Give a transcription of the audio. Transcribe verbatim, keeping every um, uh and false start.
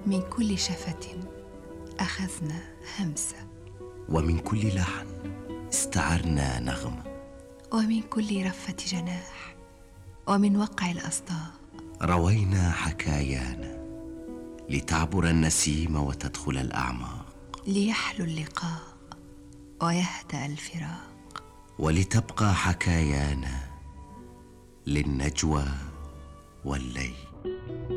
من كل شفة أخذنا همسة، ومن كل لحن استعرنا نغمة، ومن كل رفة جناح ومن وقع الأصداء روينا حكايانا لتعبر النسيم وتدخل الأعماق، ليحلو اللقاء ويهدأ الفراق، ولتبقى حكايانا للنجوى والليل.